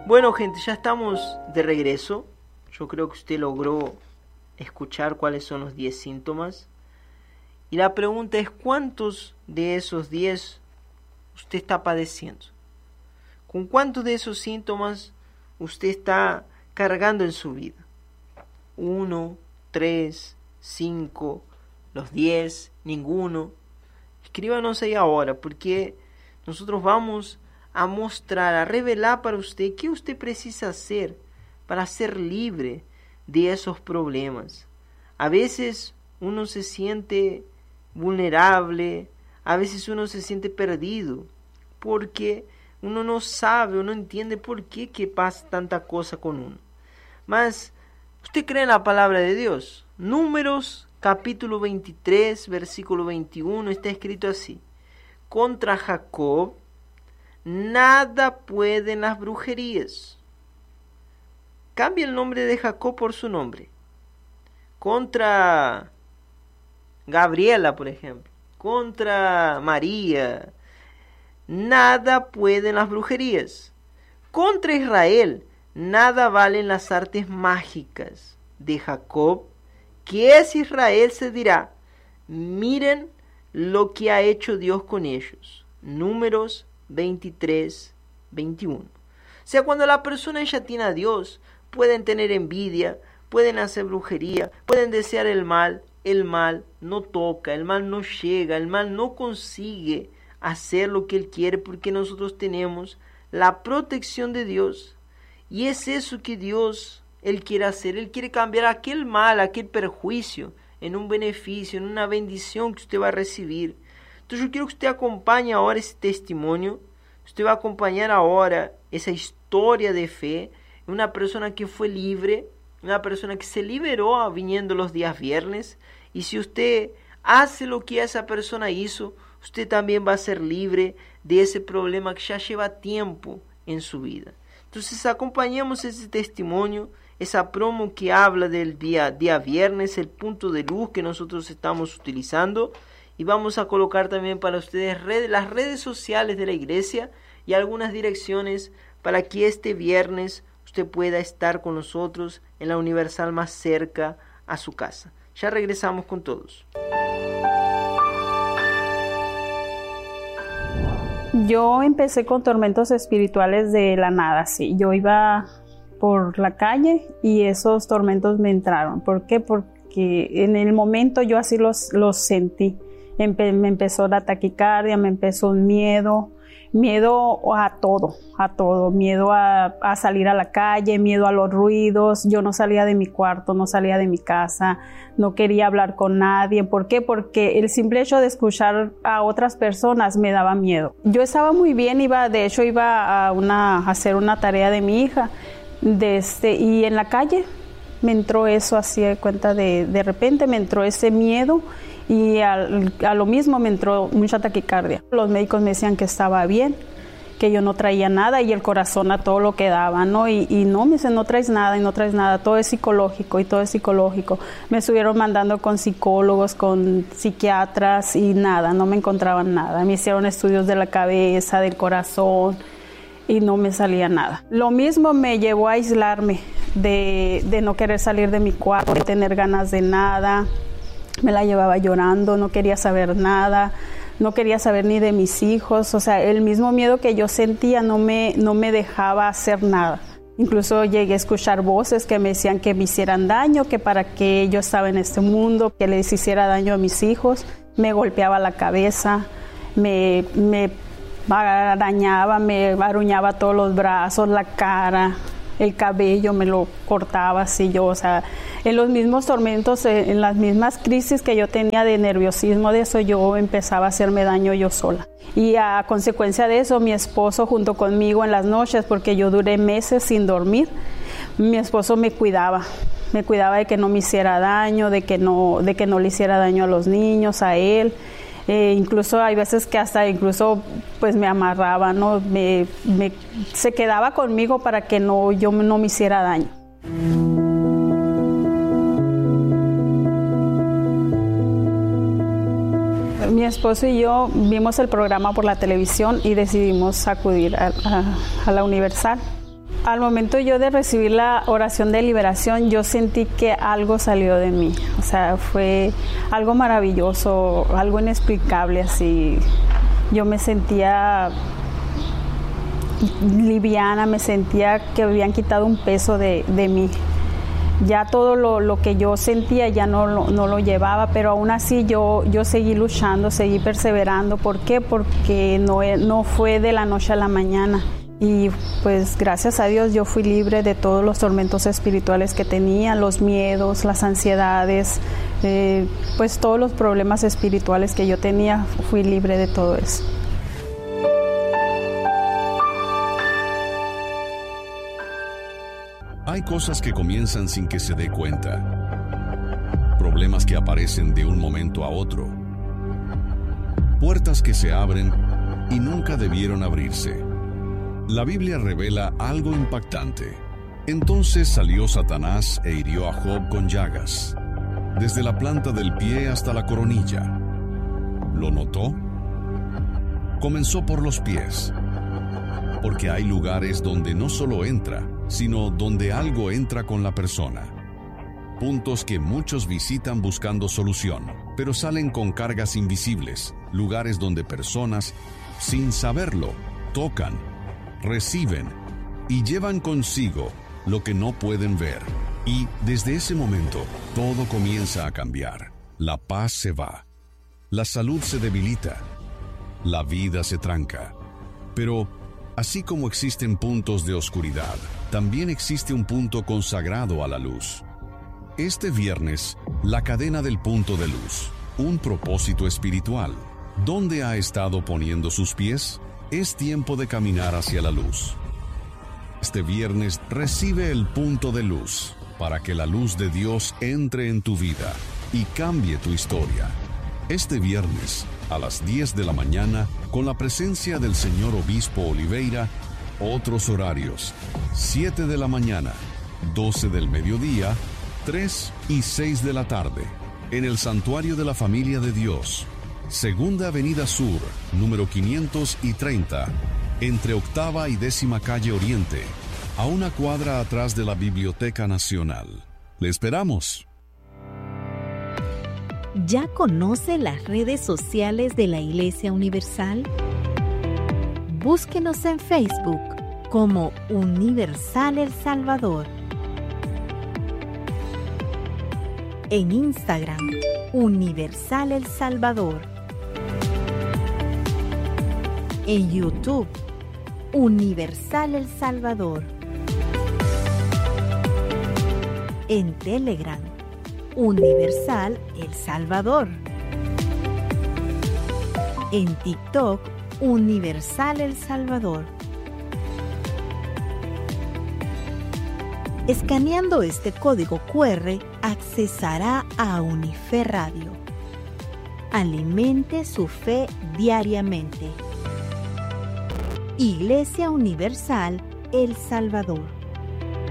Bueno, gente, ya estamos de regreso. Yo creo que usted logró escuchar cuáles son los 10 síntomas. Y la pregunta es, ¿cuántos de esos 10 usted está padeciendo? ¿Con cuántos de esos síntomas usted está cargando en su vida? 1, 3, 5, los 10, ninguno. Escríbanos ahí ahora, porque nosotros vamos a mostrar, a revelar para usted qué usted precisa hacer para ser libre de esos problemas. A veces uno se siente vulnerable, a veces uno se siente perdido, porque uno no sabe o no entiende por qué que pasa tanta cosa con uno. Mas, ¿usted cree en la palabra de Dios? Números capítulo 23, versículo 21, está escrito así: contra Jacob nada pueden las brujerías. Cambia el nombre de Jacob por su nombre. Contra Gabriela, por ejemplo, contra María, nada pueden las brujerías. Contra Israel, nada valen las artes mágicas. De Jacob, que es Israel, se dirá: miren lo que ha hecho Dios con ellos. Números 23, 21. O sea, cuando la persona ya tiene a Dios, pueden tener envidia, pueden hacer brujería, pueden desear el mal no toca, el mal no llega, el mal no consigue hacer lo que Él quiere, porque nosotros tenemos la protección de Dios. Y es eso que Dios, Él quiere hacer. Él quiere cambiar aquel mal, aquel perjuicio, en un beneficio, en una bendición que usted va a recibir. Entonces yo quiero que usted acompañe ahora ese testimonio. Usted va a acompañar ahora esa historia de fe. Una persona que fue libre, una persona que se liberó viniendo los días viernes. Y si usted hace lo que esa persona hizo, usted también va a ser libre de ese problema que ya lleva tiempo en su vida. Entonces acompañemos ese testimonio, esa promo que habla del día viernes, el punto de luz que nosotros estamos utilizando. Y vamos a colocar también para ustedes las redes sociales de la iglesia y algunas direcciones para que este viernes usted pueda estar con nosotros en la Universal más cerca a su casa. Ya regresamos con todos. Yo empecé con tormentos espirituales de la nada, sí. Yo iba por la calle y esos tormentos me entraron. ¿Por qué? Porque en el momento yo así los sentí. Me empezó la taquicardia, me empezó un miedo a todo, miedo a salir a la calle, miedo a los ruidos. Yo no salía de mi cuarto, no salía de mi casa, no quería hablar con nadie. ¿Por qué? Porque el simple hecho de escuchar a otras personas me daba miedo. Yo estaba muy bien, iba a hacer una tarea de mi hija, y en la calle me entró eso, así de cuenta, de repente me entró ese miedo. Y a lo mismo me entró mucha taquicardia. Los médicos me decían que estaba bien, que yo no traía nada y el corazón a todo lo que daba, ¿no? Y no, me dicen, no traes nada, todo es psicológico y todo es psicológico. Me estuvieron mandando con psicólogos, con psiquiatras y nada, no me encontraban nada. Me hicieron estudios de la cabeza, del corazón y no me salía nada. Lo mismo me llevó a aislarme, de no querer salir de mi cuarto, de tener ganas de nada. Me la llevaba llorando, no quería saber nada, no quería saber ni de mis hijos. O sea, el mismo miedo que yo sentía no me dejaba hacer nada. Incluso llegué a escuchar voces que me decían que me hicieran daño, que para qué yo estaba en este mundo, que les hiciera daño a mis hijos. Me golpeaba la cabeza, me arañaba, me aruñaba todos los brazos, la cara, el cabello me lo cortaba así yo, o sea, en los mismos tormentos, en las mismas crisis que yo tenía de nerviosismo, de eso yo empezaba a hacerme daño yo sola. Y a consecuencia de eso, mi esposo junto conmigo en las noches, porque yo duré meses sin dormir, mi esposo me cuidaba de que no me hiciera daño, de que no le hiciera daño a los niños, a él. Incluso hay veces que hasta pues me amarraba, ¿no? Se quedaba conmigo para que yo no me hiciera daño. Mi esposo y yo vimos el programa por la televisión y decidimos acudir a la Universal. Al momento yo de recibir la oración de liberación, yo sentí que algo salió de mí. O sea, fue algo maravilloso, algo inexplicable así. Yo me sentía liviana, me sentía que habían quitado un peso de mí. Ya todo lo que yo sentía ya no lo llevaba, pero aún así yo seguí luchando, seguí perseverando. ¿Por qué? Porque no fue de la noche a la mañana. Y pues gracias a Dios yo fui libre de todos los tormentos espirituales que tenía, los miedos, las ansiedades, pues todos los problemas espirituales que yo tenía, fui libre de todo eso. Hay cosas que comienzan sin que se dé cuenta, problemas que aparecen de un momento a otro, puertas que se abren y nunca debieron abrirse. La Biblia revela algo impactante. Entonces salió Satanás e hirió a Job con llagas, desde la planta del pie hasta la coronilla. ¿Lo notó? Comenzó por los pies, porque hay lugares donde no solo entra, sino donde algo entra con la persona. Puntos que muchos visitan buscando solución, pero salen con cargas invisibles, lugares donde personas, sin saberlo, tocan, reciben y llevan consigo lo que no pueden ver. Y desde ese momento, todo comienza a cambiar. La paz se va, la salud se debilita, la vida se tranca. Pero así como existen puntos de oscuridad, también existe un punto consagrado a la luz. Este viernes, la cadena del punto de luz, un propósito espiritual. ¿Dónde ha estado poniendo sus pies? Es tiempo de caminar hacia la luz. Este viernes recibe el punto de luz para que la luz de Dios entre en tu vida y cambie tu historia. Este viernes, a las 10 de la mañana, con la presencia del señor Obispo Oliveira, otros horarios: 7 de la mañana, 12 del mediodía, 3 y 6 de la tarde, en el Santuario de la Familia de Dios, Segunda Avenida Sur, número 530, entre Octava y 10ª Calle Oriente, a una cuadra atrás de la Biblioteca Nacional. ¡Le esperamos! ¿Ya conoce las redes sociales de la Iglesia Universal? Búsquenos en Facebook como Universal El Salvador. En Instagram, Universal El Salvador. En YouTube, Universal El Salvador. En Telegram, Universal El Salvador. En TikTok, Universal El Salvador. Escaneando este código QR, accesará a Unife Radio. Alimente su fe diariamente. Iglesia Universal El Salvador.